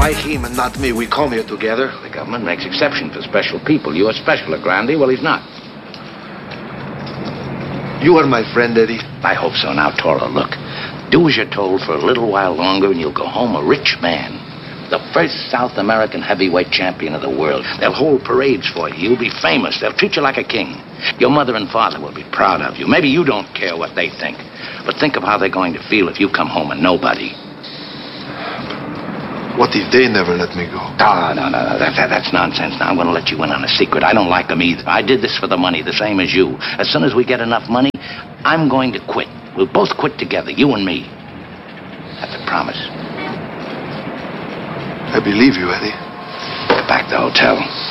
Why him and not me? We come here together. The government makes exception for special people. You're special, Grandi. Well, he's not. You are my friend, Eddie. I hope so. Now, Toro, look. Do as you're told for a little while longer, and you'll go home a rich man. The first South American heavyweight champion of the world. They'll hold parades for you. You'll be famous. They'll treat you like a king. Your mother and father will be proud of you. Maybe you don't care what they think. But think of how they're going to feel if you come home and nobody. What if they never let me go? No. That's nonsense. Now, I'm going to let you in on a secret. I don't like them either. I did this for the money, the same as you. As soon as we get enough money, I'm going to quit. We'll both quit together, you and me. That's a promise. I believe you, Eddie. Get back to the hotel.